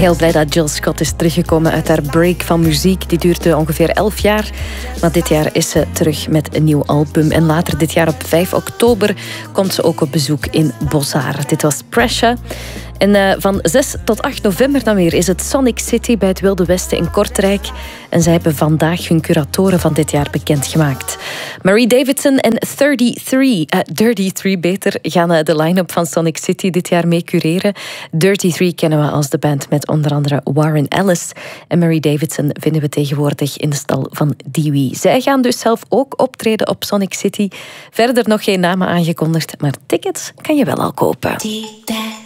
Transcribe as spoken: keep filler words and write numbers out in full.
heel blij dat Jill Scott is teruggekomen uit haar break van muziek. Die duurde ongeveer elf jaar. Maar dit jaar is ze terug met een nieuw album. En later dit jaar op vijf oktober komt ze ook op bezoek in Bossaar. Dit was Pressure. En uh, van zes tot acht november dan weer is het Sonic City bij het Wilde Westen in Kortrijk. En zij hebben vandaag hun curatoren van dit jaar bekendgemaakt. Marie Davidson en drieëndertig, uh, dirty-three beter, gaan uh, de line-up van Sonic City dit jaar mee cureren. dirty-three kennen we als de band met onder andere Warren Ellis. En Marie Davidson vinden we tegenwoordig in de stal van Dewey. Zij gaan dus zelf ook optreden op Sonic City. Verder nog geen namen aangekondigd, maar tickets kan je wel al kopen.